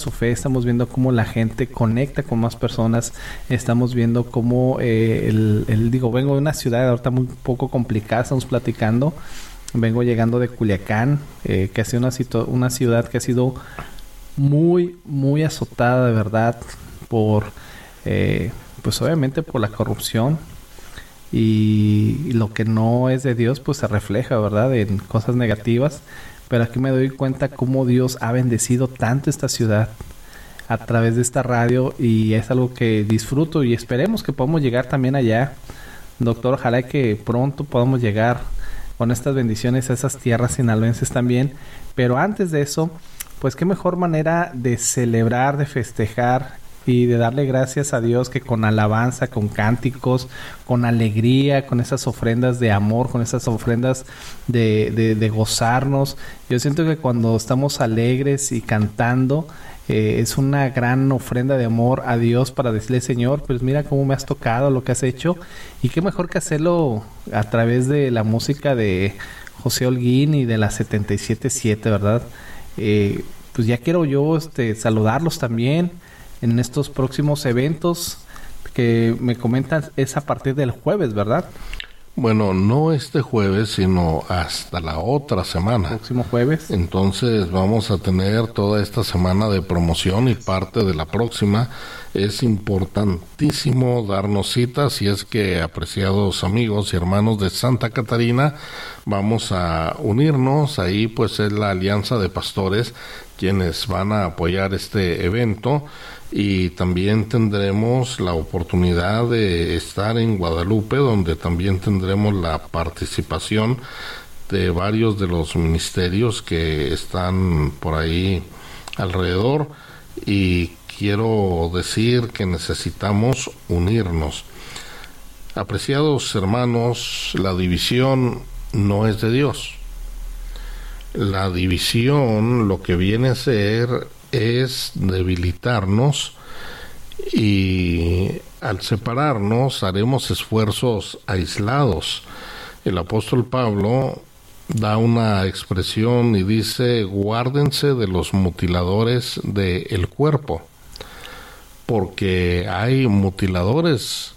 su fe, estamos viendo cómo la gente conecta con más personas, estamos viendo cómo, vengo de una ciudad ahorita muy poco complicada, estamos platicando, vengo llegando de Culiacán, que ha sido una ciudad que ha sido muy, muy azotada de verdad por, pues obviamente por la corrupción y lo que no es de Dios, pues se refleja, ¿verdad?, en cosas negativas. Pero aquí me doy cuenta cómo Dios ha bendecido tanto esta ciudad a través de esta radio y es algo que disfruto y esperemos que podamos llegar también allá. Doctor, ojalá que pronto podamos llegar con estas bendiciones a esas tierras sinaloenses también. Pero antes de eso, pues qué mejor manera de celebrar, de festejar y de darle gracias a Dios que con alabanza, con cánticos, con alegría, con esas ofrendas de amor, con esas ofrendas de gozarnos. Yo siento que cuando estamos alegres y cantando, es una gran ofrenda de amor a Dios para decirle, Señor, pues mira cómo me has tocado, lo que has hecho. Y qué mejor que hacerlo a través de la música de José Holguín y de la 77.7, ¿verdad? Pues ya quiero yo saludarlos también en estos próximos eventos que me comentan, es a partir del jueves, ¿verdad? Bueno, no este jueves, sino hasta la otra semana. Próximo jueves. Entonces vamos a tener toda esta semana de promoción y parte de la próxima. Es importantísimo darnos citas, si es que, apreciados amigos y hermanos de Santa Catarina, vamos a unirnos. Ahí pues es la Alianza de Pastores quienes van a apoyar este evento. Y también tendremos la oportunidad de estar en Guadalupe, donde también tendremos la participación de varios de los ministerios que están por ahí alrededor. Y quiero decir que necesitamos unirnos. Apreciados hermanos, la división no es de Dios. La división lo que viene a ser es debilitarnos y al separarnos haremos esfuerzos aislados. El apóstol Pablo da una expresión y dice: guárdense de los mutiladores del cuerpo, porque hay mutiladores.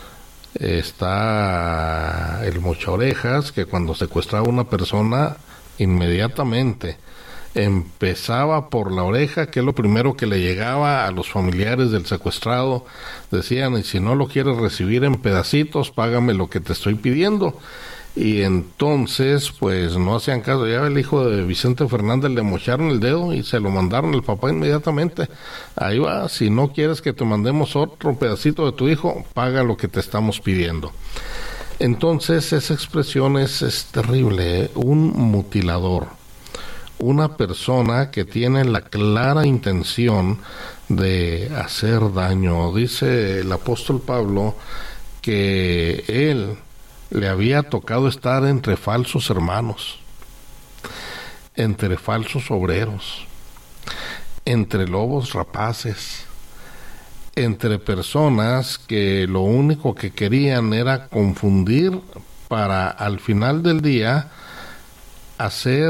Está el mochaorejas, que cuando secuestraba a una persona inmediatamente empezaba por la oreja, que es lo primero que le llegaba a los familiares del secuestrado. Decían: y si no lo quieres recibir en pedacitos, págame lo que te estoy pidiendo. Y entonces pues no hacían caso. Ya el hijo de Vicente Fernández le mocharon el dedo y se lo mandaron al papá inmediatamente. Ahí va, si no quieres que te mandemos otro pedacito de tu hijo, paga lo que te estamos pidiendo. Entonces esa expresión es terrible, ¿eh? Un mutilador, una persona que tiene la clara intención de hacer daño. Dice el apóstol Pablo que él le había tocado estar entre falsos hermanos, entre falsos obreros, entre lobos rapaces, entre personas que lo único que querían era confundir para al final del día hacer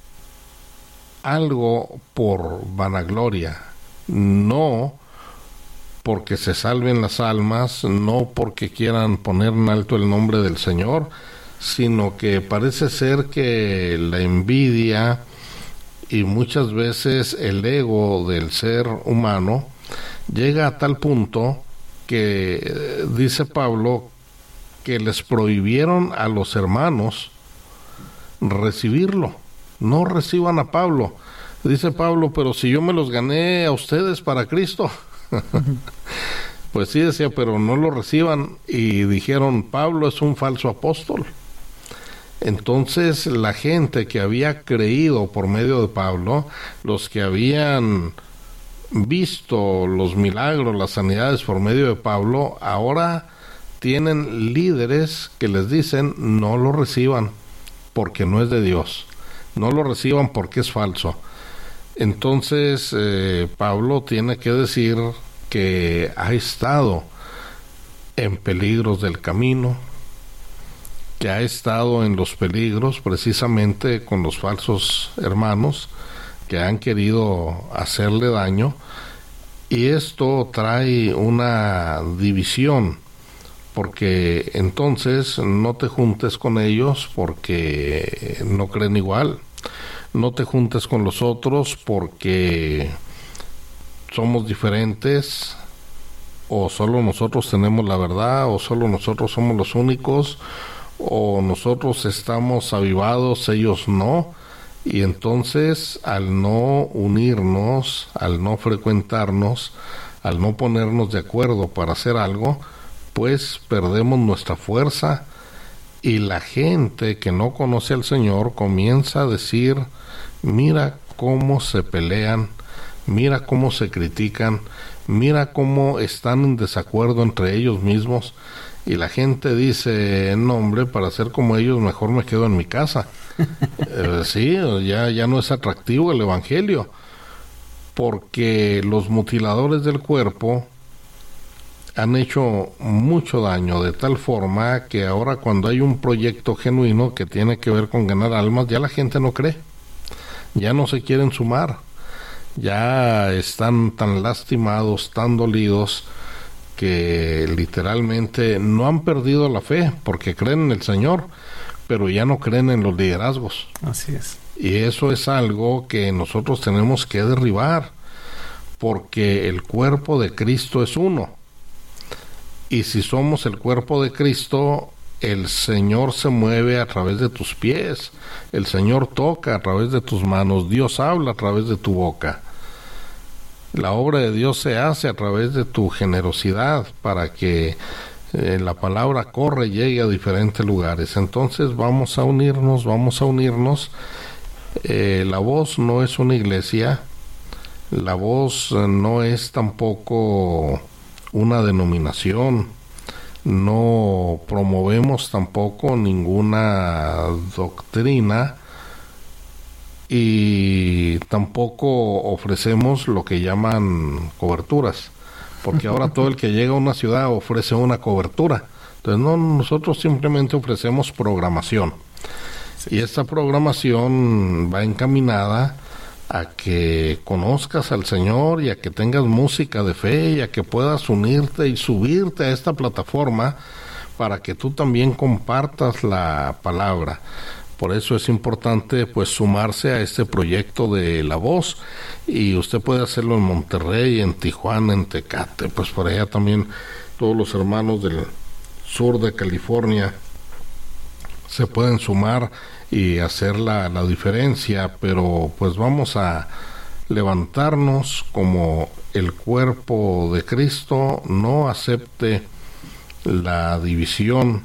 algo por vanagloria, no porque se salven las almas, no porque quieran poner en alto el nombre del Señor, sino que parece ser que la envidia y muchas veces el ego del ser humano llega a tal punto que dice Pablo que les prohibieron a los hermanos recibirlo. No reciban a Pablo. Dice Pablo: pero si yo me los gané a ustedes para Cristo. Pues sí, decía, pero no lo reciban. Y dijeron: Pablo es un falso apóstol. Entonces la gente que había creído por medio de Pablo, los que habían visto los milagros, las sanidades por medio de Pablo, ahora tienen líderes que les dicen: no lo reciban porque no es de Dios, no lo reciban porque es falso. Entonces Pablo tiene que decir que ha estado en peligros del camino, que ha estado en los peligros precisamente con los falsos hermanos, que han querido hacerle daño, y esto trae una división, porque entonces no te juntes con ellos porque no creen igual, no te juntes con los otros porque somos diferentes, o solo nosotros tenemos la verdad, o solo nosotros somos los únicos, o nosotros estamos avivados, ellos no. Y entonces, al no unirnos, al no frecuentarnos, al no ponernos de acuerdo para hacer algo, pues perdemos nuestra fuerza, y la gente que no conoce al Señor comienza a decir: mira cómo se pelean, mira cómo se critican, mira cómo están en desacuerdo entre ellos mismos. Y la gente dice: no, hombre, para ser como ellos mejor me quedo en mi casa. Sí, ya no es atractivo el evangelio, porque los mutiladores del cuerpo han hecho mucho daño, de tal forma que ahora, cuando hay un proyecto genuino que tiene que ver con ganar almas, ya la gente no cree, ya no se quieren sumar, ya están tan lastimados, tan dolidos, que literalmente no han perdido la fe, porque creen en el Señor, pero ya no creen en los liderazgos. Así es. Y eso es algo que nosotros tenemos que derribar, porque el cuerpo de Cristo es uno. Y si somos el cuerpo de Cristo, el Señor se mueve a través de tus pies, el Señor toca a través de tus manos, Dios habla a través de tu boca. La obra de Dios se hace a través de tu generosidad, para que la palabra corre y llegue a diferentes lugares. Entonces vamos a unirnos. La Voz no es una iglesia, la Voz no es tampoco una denominación, no promovemos tampoco ninguna doctrina, y tampoco ofrecemos lo que llaman coberturas, porque ahora todo el que llega a una ciudad ofrece una cobertura. Entonces no, nosotros simplemente ofrecemos programación. Sí. Y esta programación va encaminada a que conozcas al Señor, y a que tengas música de fe, y a que puedas unirte y subirte a esta plataforma para que tú también compartas la palabra. Por eso es importante pues sumarse a este proyecto de La Voz, y usted puede hacerlo en Monterrey, en Tijuana, en Tecate, pues por allá también todos los hermanos del sur de California se pueden sumar y hacer la diferencia. Pero pues vamos a levantarnos como el cuerpo de Cristo. No acepte la división,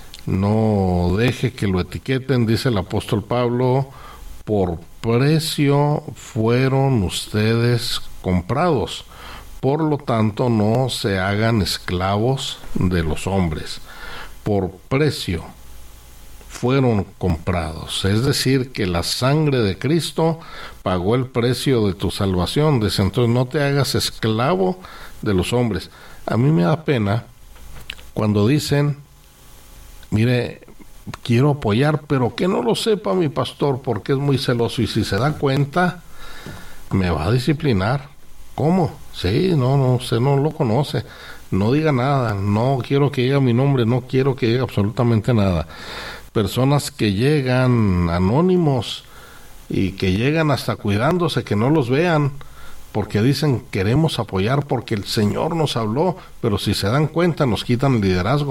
no deje que lo etiqueten. Dice el apóstol Pablo: por precio fueron ustedes comprados, por lo tanto no se hagan esclavos de los hombres. Por precio fueron comprados, es decir, que la sangre de Cristo pagó el precio de tu salvación. Dice, entonces no te hagas esclavo de los hombres. A mí me da pena cuando dicen: mire, quiero apoyar, pero que no lo sepa mi pastor porque es muy celoso, y si se da cuenta me va a disciplinar. ¿Cómo? Sí, no, usted no lo conoce, no diga nada, no quiero que diga mi nombre, no quiero que diga absolutamente nada. Personas que llegan anónimos y que llegan hasta cuidándose que no los vean, porque dicen: queremos apoyar porque el Señor nos habló, pero si se dan cuenta nos quitan el liderazgo.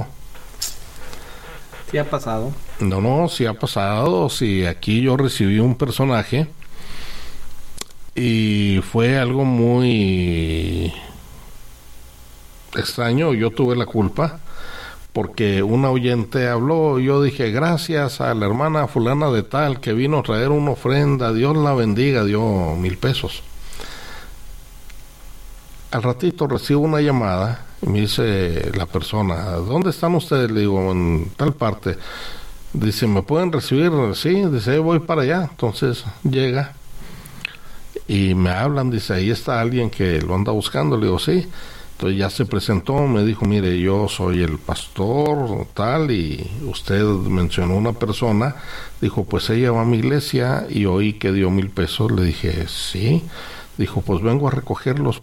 ¿Sí ha pasado? No, sí ha pasado. Sí, aquí yo recibí un personaje y fue algo muy extraño. Yo tuve la culpa porque una oyente habló. Yo dije: gracias a la hermana fulana de tal que vino a traer una ofrenda, Dios la bendiga, dio 1,000 pesos. Al ratito recibo una llamada y me dice la persona: ¿dónde están ustedes? Le digo: en tal parte. Dice: ¿me pueden recibir? Sí, dice: voy para allá. Entonces llega y me hablan, dice: ahí está alguien que lo anda buscando. Le digo: sí. Entonces ya se presentó, me dijo, mire, yo soy el pastor tal, y usted mencionó una persona. Dijo, pues ella va a mi iglesia y oí que dio $1,000. Le dije, sí. Dijo, pues vengo a recogerlos